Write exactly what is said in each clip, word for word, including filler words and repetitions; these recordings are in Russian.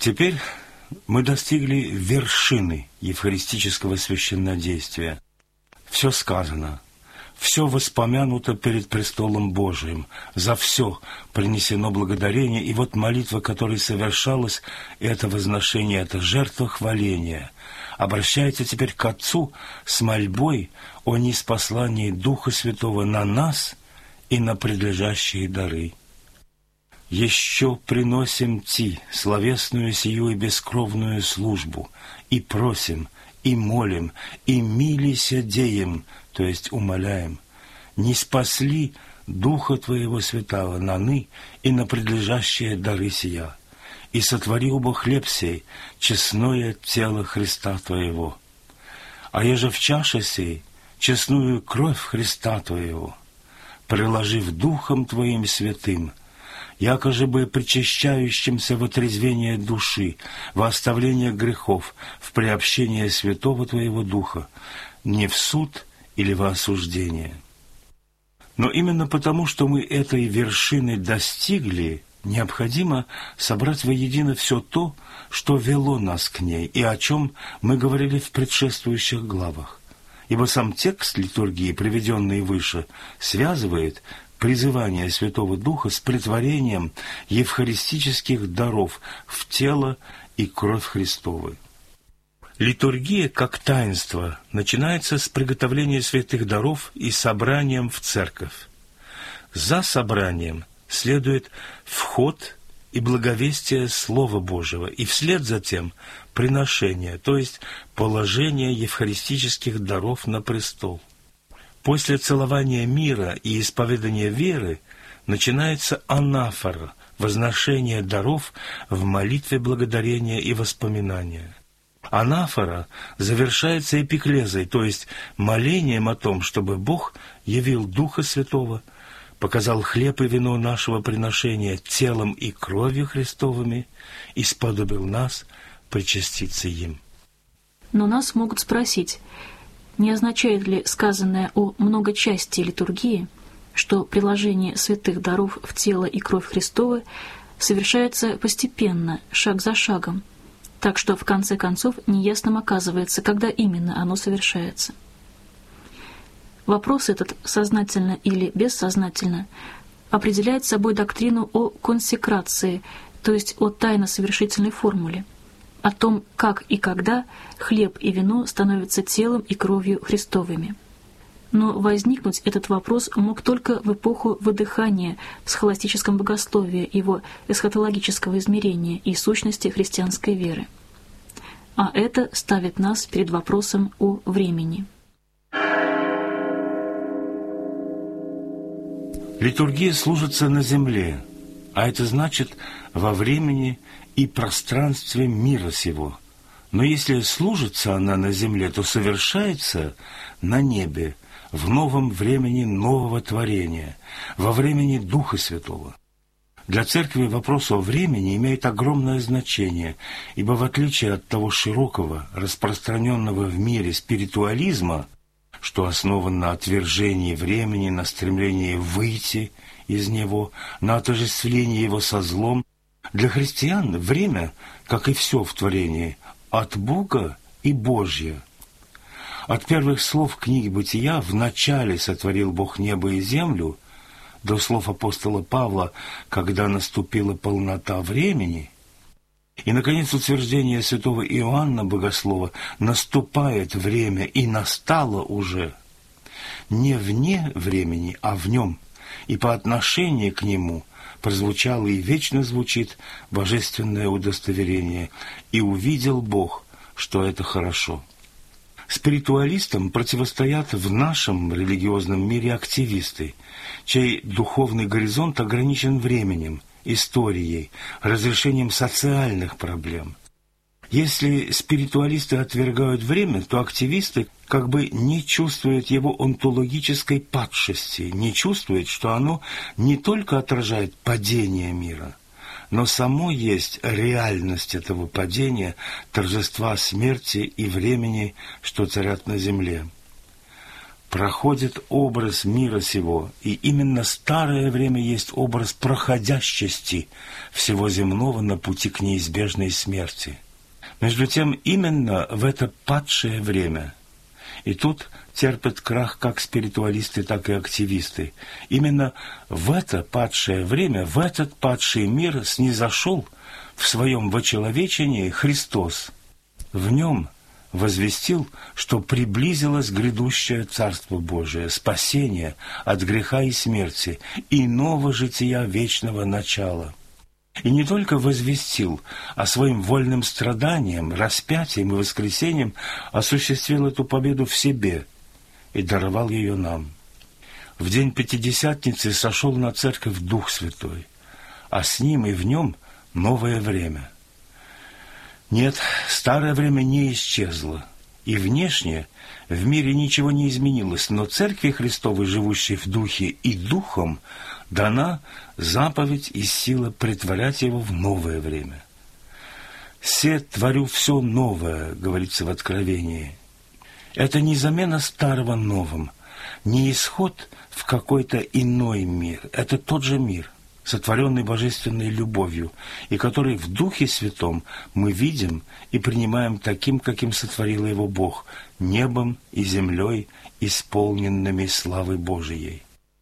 Теперь мы достигли вершины евхаристического священнодействия. Все сказано, все воспомянуто перед престолом Божиим, за все принесено благодарение, и вот молитва, которая совершалась, это возношение, это жертва хваления, обращается теперь к Отцу с мольбой о ниспослании Духа Святого на нас и на предлежащие дары. «Еще приносим Ти словесную сию и бескровную службу, и просим, и молим, и милися деем», то есть умоляем, «не спасли Духа Твоего Святого на ны и на предлежащие дары сия, и сотвори оба хлеб сей, честное тело Христа Твоего. А еже в чаше сей, честную кровь Христа Твоего, приложив Духом Твоим святым, якоже бы причащающимся в отрезвение души, во оставление грехов, в приобщение Святого Твоего Духа, не в суд или во осуждение». Но именно потому, что мы этой вершины достигли, необходимо собрать воедино все то, что вело нас к ней, и о чем мы говорили в предшествующих главах. Ибо сам текст литургии, приведенный выше, связывает призывание Святого Духа с претворением евхаристических даров в тело и кровь Христовы. Литургия, как таинство, начинается с приготовления святых даров и собранием в церковь. За собранием следует вход и благовестие Слова Божьего, и вслед за тем приношение, то есть положение евхаристических даров на престол. После целования мира и исповедания веры начинается анафора, возношение даров в молитве благодарения и воспоминания. Анафора завершается эпиклезой, то есть молением о том, чтобы Бог явил Духа Святого, показал хлеб и вино нашего приношения телом и кровью Христовыми и сподобил нас причаститься им. Но нас могут спросить, не означает ли сказанное о многочастии литургии, что приложение святых даров в тело и кровь Христовы совершается постепенно, шаг за шагом, так что в конце концов неясным оказывается, когда именно оно совершается. Вопрос этот, сознательно или бессознательно, определяет собой доктрину о консекрации, то есть о тайно-совершительной формуле, о том, как и когда хлеб и вино становятся телом и кровью Христовыми. Но возникнуть этот вопрос мог только в эпоху выдыхания в схоластическом богословии его эсхатологического измерения и сущности христианской веры. А это ставит нас перед вопросом о времени. Литургия служится на земле, а это значит во времени и пространстве мира сего. Но если служится она на земле, то совершается на небе, в новом времени нового творения, во времени Духа Святого. Для Церкви вопрос о времени имеет огромное значение, ибо в отличие от того широкого, распространенного в мире спиритуализма, что основан на отвержении времени, на стремлении выйти из него, на отождествлении его со злом, для христиан время, как и все в творении, от Бога и Божье. От первых слов книги «Бытия» «В начале сотворил Бог небо и землю» до слов апостола Павла «Когда наступила полнота времени», и, наконец, утверждение святого Иоанна Богослова «Наступает время, и настало уже» не вне времени, а в нем, и по отношению к нему прозвучало и вечно звучит божественное удостоверение «И увидел Бог, что это хорошо». Спиритуалистам противостоят в нашем религиозном мире активисты, чей духовный горизонт ограничен временем, историей, разрешением социальных проблем. Если спиритуалисты отвергают время, то активисты как бы не чувствуют его онтологической падшести, не чувствуют, что оно не только отражает падение мира, но само есть реальность этого падения, торжества смерти и времени, что царят на земле. проходит образ мира сего, и именно старое время есть образ проходящести всего земного на пути к неизбежной смерти. Между тем, именно в это падшее время, и тут терпят крах как спиритуалисты, так и активисты, именно в это падшее время, в этот падший мир снизошел в своем вочеловечении Христос. В нем возвестил, что приблизилось грядущее Царство Божие, спасение от греха и смерти и нового жития вечного начала. И не только возвестил, а своим вольным страданием, распятием и воскресением осуществил эту победу в себе и даровал ее нам. В день Пятидесятницы сошел на церковь Дух Святой, а с ним и в нем новое время. Нет, старое время не исчезло, и внешне в мире ничего не изменилось, но Церкви Христовой, живущей в Духе и Духом, дана заповедь и сила претворять его в новое время. «Се творю все новое», говорится в Откровении. Это не замена старого новым, не исход в какой-то иной мир, это тот же мир, сотворенный божественной любовью, и который в Духе Святом мы видим и принимаем таким, каким сотворил его Бог, небом и землей, исполненными славы Божией.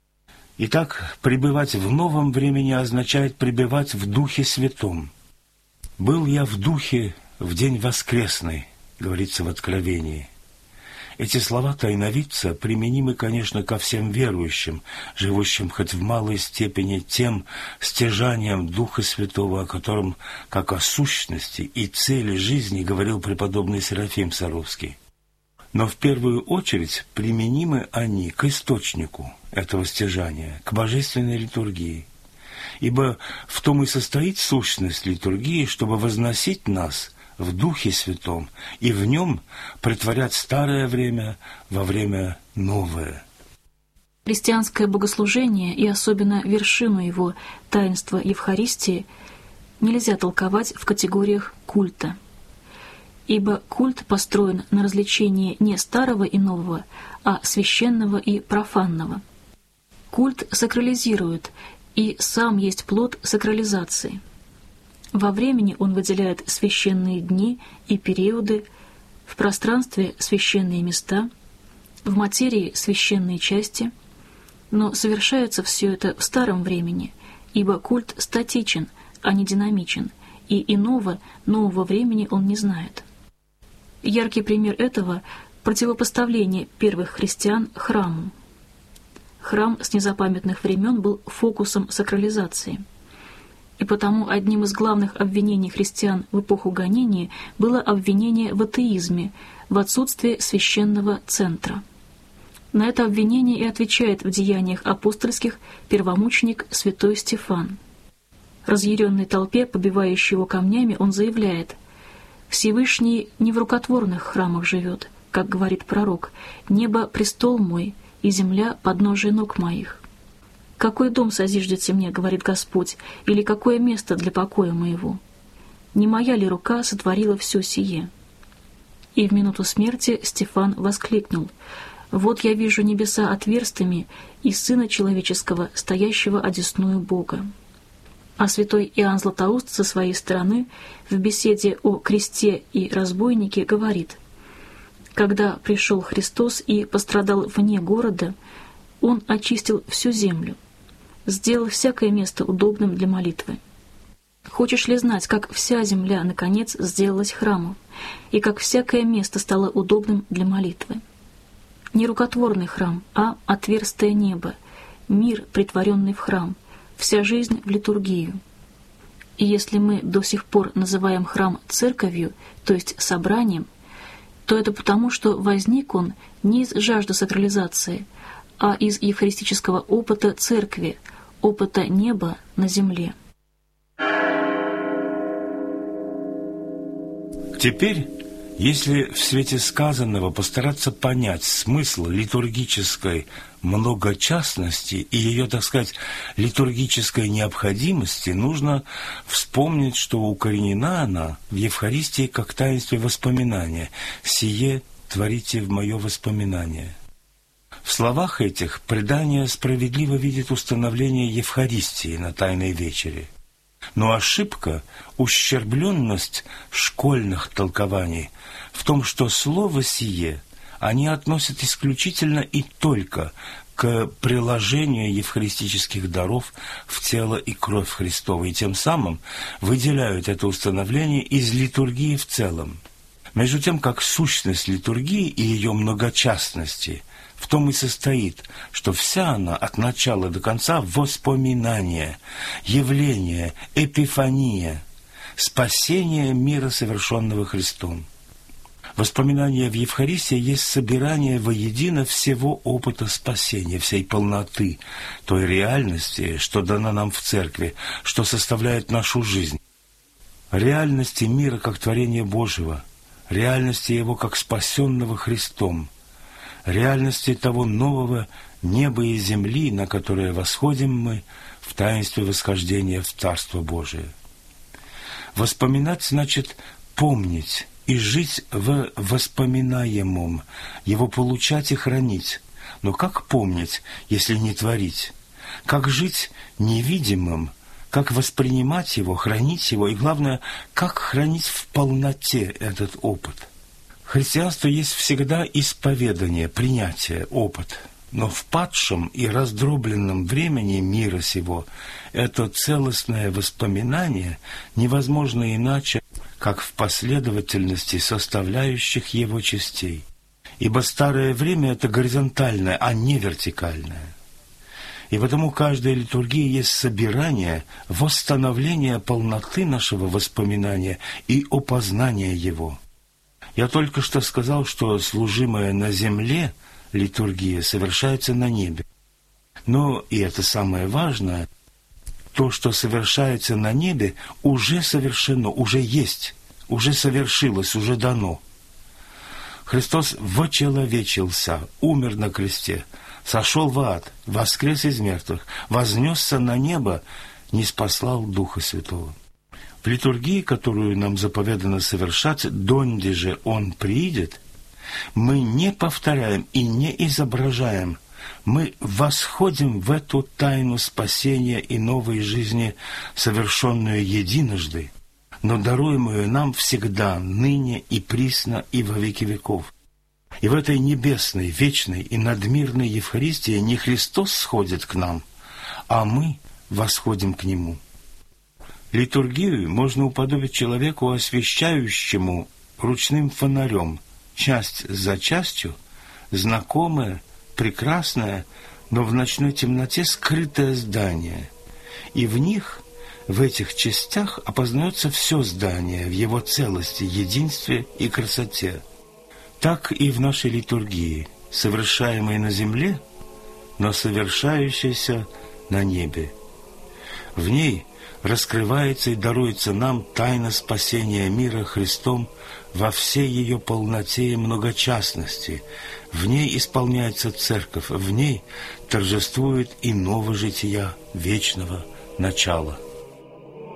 Итак, пребывать в новом времени означает пребывать в Духе Святом. «Был я в Духе в день воскресный», говорится в Откровении. Эти слова тайновидца применимы, конечно, ко всем верующим, живущим хоть в малой степени тем стяжанием Духа Святого, о котором, как о сущности и цели жизни, говорил преподобный Серафим Саровский. Но в первую очередь применимы они к источнику этого стяжания, к божественной литургии. Ибо в том и состоит сущность литургии, чтобы возносить нас в Духе Святом и в нем претворять старое время во время новое. Христианское богослужение и особенно вершину его, таинства Евхаристии, нельзя толковать в категориях культа. Ибо культ построен на развлечении не старого и нового, а священного и профанного. Культ сакрализирует, и сам есть плод сакрализации. Во времени он выделяет священные дни и периоды, в пространстве священные места, в материи священные части, но совершается все это в старом времени, ибо культ статичен, а не динамичен, и иного, нового времени он не знает. Яркий пример этого – противопоставление первых христиан храму. Храм с незапамятных времен был фокусом сакрализации. И потому одним из главных обвинений христиан в эпоху гонения было обвинение в атеизме, в отсутствии священного центра. На это обвинение и отвечает в деяниях апостольских первомученик святой Стефан. Разъяренной толпе, побивающей его камнями, он заявляет: «Всевышний не в рукотворных храмах живет, как говорит пророк, небо — престол мой, и земля — подножие ног моих. Какой дом созиждете мне, говорит Господь, или какое место для покоя моего? Не моя ли рука сотворила все сие?» И в минуту смерти Стефан воскликнул: «Вот я вижу небеса отверстыми и Сына Человеческого, стоящего одесную Бога». А святой Иоанн Златоуст со своей стороны в беседе о кресте и разбойнике говорит: «Когда пришел Христос и пострадал вне города, Он очистил всю землю, сделал всякое место удобным для молитвы. Хочешь ли знать, как вся земля, наконец, сделалась храмом, и как всякое место стало удобным для молитвы? Не рукотворный храм, а отверстое небо, мир, притворенный в храм, вся жизнь в литургию. И если мы до сих пор называем храм церковью, то есть собранием, то это потому, что возник он не из жажды сакрализации, а из евхаристического опыта церкви, опыта неба на земле». Теперь, если в свете сказанного постараться понять смысл литургической многочастности и ее, так сказать, литургической необходимости, нужно вспомнить, что укоренена она в Евхаристии как таинстве воспоминания. «Сие творите в мое воспоминание». В словах этих предание справедливо видит установление Евхаристии на Тайной вечере. Но ошибка, ущербленность школьных толкований в том, что слово сие они относят исключительно и только к приложению евхаристических даров в тело и кровь Христова, и тем самым выделяют это установление из литургии в целом. Между тем, как сущность литургии и ее многочастности в том и состоит, что вся она от начала до конца воспоминание, явление, эпифания, спасение мира, совершенного Христом. Воспоминание в Евхаристии есть собирание воедино всего опыта спасения, всей полноты той реальности, что дана нам в Церкви, что составляет нашу жизнь. Реальности мира как творения Божьего, реальности его как спасенного Христом, реальности того нового неба и земли, на которое восходим мы в таинстве восхождения в Царство Божие. Воспоминать значит помнить и жить в воспоминаемом, его получать и хранить. Но как помнить, если не творить? Как жить невидимым? Как воспринимать его, хранить его? И главное, как хранить в полноте этот опыт? Христианство есть всегда исповедание, принятие, опыт. Но в падшем и раздробленном времени мира сего это целостное воспоминание невозможно иначе, как в последовательности составляющих его частей. Ибо старое время – это горизонтальное, а не вертикальное. И потому каждая литургия есть собирание, восстановление полноты нашего воспоминания и опознания его. Я только что сказал, что служимая на земле литургия совершается на небе. Но, и это самое важное, то, что совершается на небе, уже совершено, уже есть, уже совершилось, уже дано. Христос вочеловечился, умер на кресте, сошел в ад, воскрес из мертвых, вознесся на небо, ниспослал Духа Святого. В литургии, которую нам заповедано совершать, донде же Он приидет, мы не повторяем и не изображаем, мы восходим в эту тайну спасения и новой жизни, совершенную единожды, но даруемую нам всегда, ныне и присно и во веки веков. И в этой небесной, вечной и надмирной Евхаристии не Христос сходит к нам, а мы восходим к Нему. Литургию можно уподобить человеку, освещающему ручным фонарем, часть за частью, знакомое, прекрасное, но в ночной темноте скрытое здание. И в них, в этих частях, опознается все здание в его целости, единстве и красоте. Так и в нашей литургии, совершаемой на земле, но совершающейся на небе. В ней раскрывается и даруется нам тайна спасения мира Христом во всей ее полноте и многочастности. В ней исполняется Церковь, в ней торжествует и новое жития вечного начала.